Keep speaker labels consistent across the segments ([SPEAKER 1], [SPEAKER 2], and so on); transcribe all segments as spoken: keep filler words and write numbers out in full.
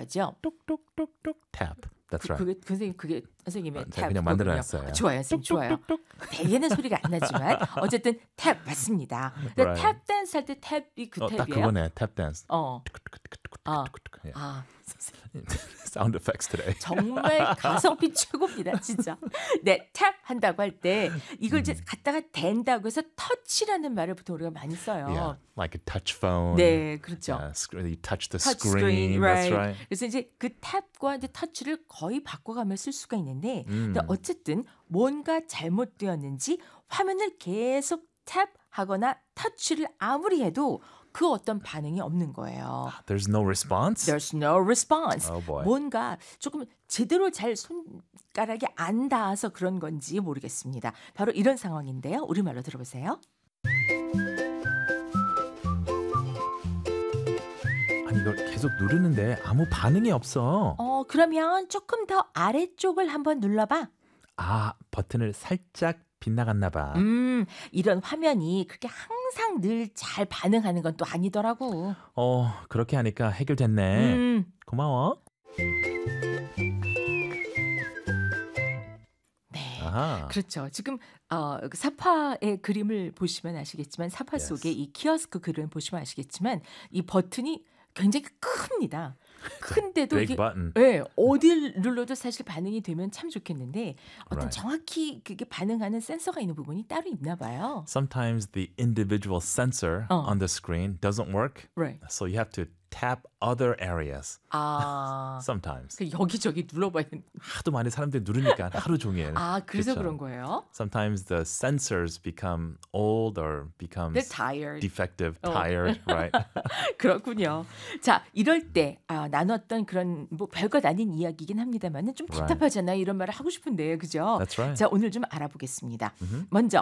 [SPEAKER 1] 거죠.
[SPEAKER 2] 뚝뚝뚝뚝 tap. That's right.
[SPEAKER 1] 그게 선생님 그게 선생님의
[SPEAKER 2] 어,
[SPEAKER 1] 탭
[SPEAKER 2] 제가 그냥 만들어놨어요.
[SPEAKER 1] 좋아요, 선생님 좋아요. 대개는 소리가 안 나지만 어쨌든 탭 맞습니다.
[SPEAKER 2] Right.
[SPEAKER 1] 탭 댄스 할 때 탭이 그
[SPEAKER 2] 어, 딱
[SPEAKER 1] 탭이에요.
[SPEAKER 2] 그거네. tap dance.
[SPEAKER 1] 어. 아,
[SPEAKER 2] Yeah.
[SPEAKER 1] 아,
[SPEAKER 2] Sound effects today.
[SPEAKER 1] 정말 가성비 최고입니다, 진짜. 네, 탭 한다고 할 때 이걸 이제 갖다가 댄다고 해서 터치라는 말을 보통 우리가 많이 써요.
[SPEAKER 2] Yeah, like a touch phone.
[SPEAKER 1] 네, 그렇죠.
[SPEAKER 2] Yeah, sc- you touch the
[SPEAKER 1] 터치
[SPEAKER 2] screen.
[SPEAKER 1] 스크린,
[SPEAKER 2] That's
[SPEAKER 1] right.
[SPEAKER 2] right.
[SPEAKER 1] 그래서 이제 그 탭과 이제 터치를 거의 바꿔가며 쓸 수가 있는데,
[SPEAKER 2] 음.
[SPEAKER 1] 근데 어쨌든 뭔가 잘못되었는지 화면을 계속 탭하거나 터치를 아무리 해도 그 어떤 반응이 없는 거예요.
[SPEAKER 2] There's no response.
[SPEAKER 1] There's no response.
[SPEAKER 2] Oh boy.
[SPEAKER 1] 뭔가 조금 제대로 잘 손가락이 안 닿아서 그런 건지 모르겠습니다. 바로 이런 상황인데요. 우리말로 들어보세요.
[SPEAKER 2] 아니 이걸 계속 누르는데 아무 반응이 없어.
[SPEAKER 1] 어, 그러면 조금 더 아래쪽을 한번 눌러봐.
[SPEAKER 2] 아, 버튼을 살짝 빗나갔나 봐.
[SPEAKER 1] 음, 이런 화면이 그렇게 항상 늘 잘 반응하는 건 또 아니더라고.
[SPEAKER 2] 어, 그렇게 하니까 해결됐네.
[SPEAKER 1] 음,
[SPEAKER 2] 고마워.
[SPEAKER 1] 네.
[SPEAKER 2] 아하.
[SPEAKER 1] 그렇죠. 지금 어, 그 사파의 그림을 보시면 아시겠지만 사파
[SPEAKER 2] Yes.
[SPEAKER 1] 속에 이 키오스크 그림을 보시면 아시겠지만 이 버튼이 굉장히 큽니다. 큰데도
[SPEAKER 2] Big
[SPEAKER 1] 이게
[SPEAKER 2] button.
[SPEAKER 1] 네, 어딜 눌러도 사실 반응이 되면 참 좋겠는데 어떤
[SPEAKER 2] Right.
[SPEAKER 1] 정확히 그게 반응하는 센서가 있는 부분이 따로 있나 봐요.
[SPEAKER 2] Sometimes the individual sensor
[SPEAKER 1] 어.
[SPEAKER 2] on the screen doesn't work.
[SPEAKER 1] Right.
[SPEAKER 2] So you have to tap other areas.
[SPEAKER 1] 아,
[SPEAKER 2] Sometimes.
[SPEAKER 1] 그 여기저기 눌러봐야 되는.
[SPEAKER 2] 하도 많이 사람들이 누르니까 하루 종일.
[SPEAKER 1] 아, 그래서
[SPEAKER 2] 그쵸?
[SPEAKER 1] 그런 거예요?
[SPEAKER 2] Sometimes the sensors become old or become
[SPEAKER 1] They're tired.
[SPEAKER 2] defective,
[SPEAKER 1] 어.
[SPEAKER 2] tired, right?
[SPEAKER 1] 그렇군요. 자, 이럴 때 아, 나눴던 그런 뭐 별것 아닌 이야기긴 합니다만은 좀
[SPEAKER 2] Right.
[SPEAKER 1] 답답하잖아요. 이런 말을 하고 싶은데, 그죠?
[SPEAKER 2] That's right.
[SPEAKER 1] 자, 오늘 좀 알아보겠습니다. 먼저,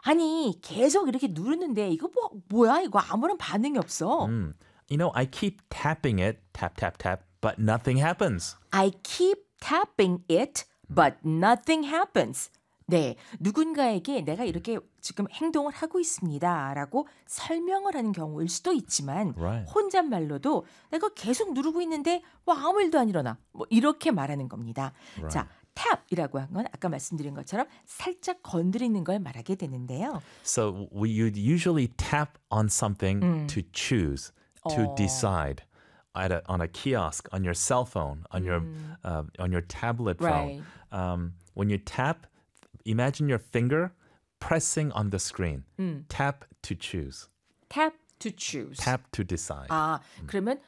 [SPEAKER 1] 아니 계속 이렇게 누르는데 이거 뭐 뭐야? 이거 아무런 반응이 없어.
[SPEAKER 2] Mm. You know, I keep tapping it, tap, tap, tap, but nothing happens.
[SPEAKER 1] I keep tapping it, but nothing happens. 네, 누군가에게 내가 이렇게 지금 행동을 하고 있습니다라고 설명을 하는 경우일 수도 있지만
[SPEAKER 2] Right.
[SPEAKER 1] 혼잣말로도 내가 계속 누르고 있는데 뭐 아무 일도 안 일어나. 뭐 이렇게 말하는 겁니다.
[SPEAKER 2] Right.
[SPEAKER 1] 자, 탭이라고 한 건 아까 말씀드린 것처럼 살짝 건드리는 걸 말하게 되는데요.
[SPEAKER 2] So we you'd usually tap on something to choose, to
[SPEAKER 1] 어.
[SPEAKER 2] decide. At a, on a kiosk, on your cell phone, on your uh, on your tablet phone.
[SPEAKER 1] Right.
[SPEAKER 2] Um, when you tap, imagine your finger pressing on the screen. Tap to choose.
[SPEAKER 1] Tap to choose.
[SPEAKER 2] Tap to decide.
[SPEAKER 1] 아, 그러면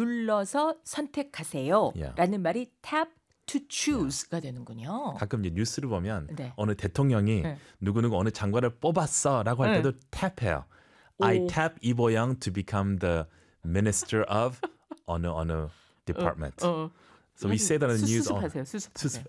[SPEAKER 1] 눌러서 선택하세요.
[SPEAKER 2] Yeah.
[SPEAKER 1] 라는 말이 tap to choose가 되는군요.
[SPEAKER 2] 가끔 이제 뉴스를 보면
[SPEAKER 1] 네.
[SPEAKER 2] 어느 대통령이
[SPEAKER 1] 네.
[SPEAKER 2] 누구누구 어느 장관을 뽑았어라고 할
[SPEAKER 1] 네.
[SPEAKER 2] 때도 탭해요. I
[SPEAKER 1] 오.
[SPEAKER 2] tap 이보영 to become the minister of 어느 어느 department.
[SPEAKER 1] 어,
[SPEAKER 2] So we say that in the news. all-
[SPEAKER 1] 수습하세요. 수습하세요.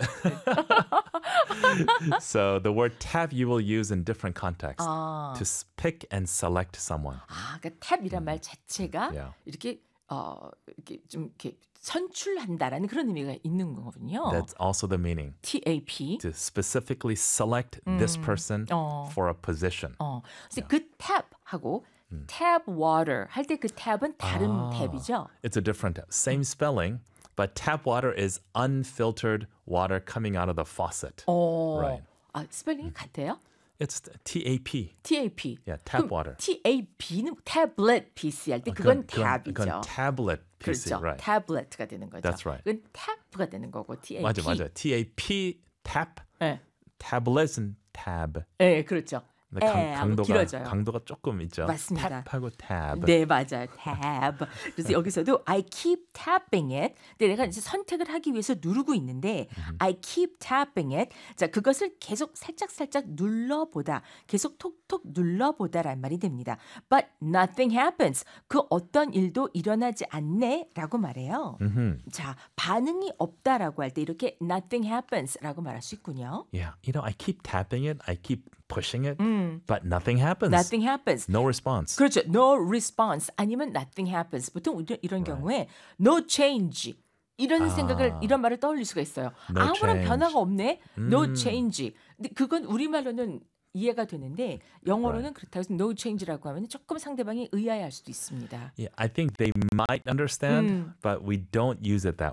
[SPEAKER 2] So the word tap you will use in different contexts
[SPEAKER 1] 아,
[SPEAKER 2] to s- pick and select someone.
[SPEAKER 1] 아, 그러니까 탭이란 말 자체가
[SPEAKER 2] Yeah.
[SPEAKER 1] 이렇게 어, 이렇게 좀 이렇게 선출한다라는 그런 의미가 있는 거거든요.
[SPEAKER 2] That's also the meaning.
[SPEAKER 1] 탭.
[SPEAKER 2] To specifically select this person
[SPEAKER 1] 어.
[SPEAKER 2] for a position.
[SPEAKER 1] 어, 그래서 그 탭하고 tap water 할 때 그 탭은 다른
[SPEAKER 2] 아.
[SPEAKER 1] 탭이죠.
[SPEAKER 2] It's a different tap. Same spelling, but tap water is unfiltered water coming out of the faucet.
[SPEAKER 1] 어,
[SPEAKER 2] Right.
[SPEAKER 1] 아, 스펠링이 같아요?
[SPEAKER 2] It's T A P.
[SPEAKER 1] 탭.
[SPEAKER 2] Yeah, tap
[SPEAKER 1] 그럼
[SPEAKER 2] water.
[SPEAKER 1] tab는 tablet 피씨 할 때
[SPEAKER 2] 아,
[SPEAKER 1] 그건
[SPEAKER 2] 그건,
[SPEAKER 1] tab이죠.
[SPEAKER 2] 그건 tablet P C,
[SPEAKER 1] 그렇죠.
[SPEAKER 2] right?
[SPEAKER 1] tablet가 되는 거죠.
[SPEAKER 2] That's right.
[SPEAKER 1] 그건 tab가 되는 거고 tab.
[SPEAKER 2] 맞아, 맞아. T A P, tap,
[SPEAKER 1] 네,
[SPEAKER 2] tablet은 tab.
[SPEAKER 1] 네, 그렇죠.
[SPEAKER 2] 근데 강,
[SPEAKER 1] 에 하고
[SPEAKER 2] 강도가
[SPEAKER 1] 길어져요.
[SPEAKER 2] 강도가 조금 있죠.
[SPEAKER 1] 맞습니다.
[SPEAKER 2] tab하고 tab.
[SPEAKER 1] 네, 맞아요. tab. 그래서 여기서도 I keep tapping it. 근데 내가 이제 선택을 하기 위해서 누르고 있는데 I keep tapping it. 자, 그것을 계속 살짝 살짝 눌러보다. 계속 톡톡 눌러보다란 말이 됩니다. But nothing happens. 그 어떤 일도 일어나지 않네라고 말해요. 자, 반응이 없다라고 할 때 이렇게 nothing happens라고 말할 수 있군요.
[SPEAKER 2] Yeah, you know, I keep tapping it, I keep pushing it, but nothing happens.
[SPEAKER 1] Nothing happens.
[SPEAKER 2] No response.
[SPEAKER 1] 그렇죠. No response 아니면 nothing happens. 보통 이런, 이런 경우에 no change 이런
[SPEAKER 2] 아.
[SPEAKER 1] 생각을 이런 말을 떠올릴 수가 있어요.
[SPEAKER 2] No
[SPEAKER 1] 아무런
[SPEAKER 2] change.
[SPEAKER 1] 변화가 없네. No
[SPEAKER 2] 음.
[SPEAKER 1] change. 근데 그건 우리말로는 이해가 되는데 영어로는 그렇다고 해서 no change라고 하면 조금 상대방이 의아해할 수도 있습니다.
[SPEAKER 2] Yeah, I think they might understand,
[SPEAKER 1] 음.
[SPEAKER 2] but we don't use it that